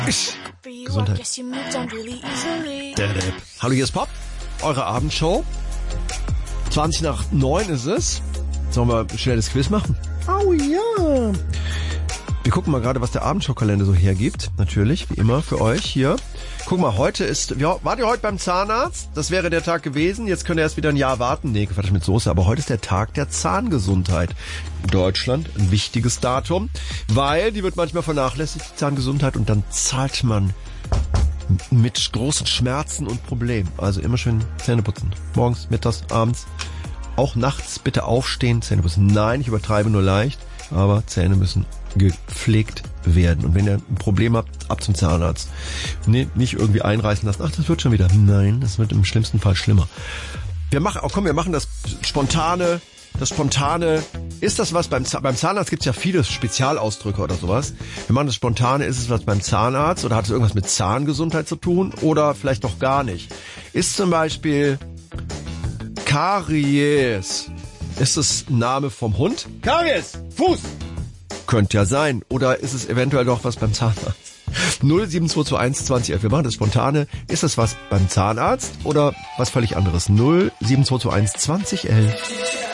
Gesundheit. Hallo, hier ist Pop, eure Abendshow. 8:20 ist es. Sollen wir schnell das Quiz machen? Oh ja. Wir gucken mal gerade, was der Abendshow-Kalender so hergibt. Natürlich, wie immer, für euch hier. Guck mal, heute ist... Wart ihr heute beim Zahnarzt? Das wäre der Tag gewesen. Jetzt könnt ihr erst wieder ein Jahr warten. Nee, Quatsch mit Soße. Aber heute ist der Tag der Zahngesundheit. In Deutschland ein wichtiges Datum, weil die wird manchmal vernachlässigt, die Zahngesundheit. Und dann zahlt man mit großen Schmerzen und Problemen. Also immer schön Zähne putzen. Morgens, mittags, abends. Auch nachts bitte aufstehen, Zähne putzen. Nein, ich übertreibe nur leicht. Aber Zähne müssen gepflegt werden. Und wenn ihr ein Problem habt, ab zum Zahnarzt. Nee, nicht irgendwie einreißen lassen. Ach, das wird schon wieder. Nein, das wird im schlimmsten Fall schlimmer. Wir machen das Spontane. Das Spontane, ist das was beim Zahnarzt gibt's ja viele Spezialausdrücke oder sowas. Wir machen das Spontane, ist es was beim Zahnarzt oder hat es irgendwas mit Zahngesundheit zu tun oder vielleicht doch gar nicht? Ist zum Beispiel Karies, ist es ein Name vom Hund? Karies, Fuß! Könnte ja sein. Oder ist es eventuell doch was beim Zahnarzt? 07221 2011. Wir machen das Spontane. Ist das was beim Zahnarzt oder was völlig anderes? 07221 2011.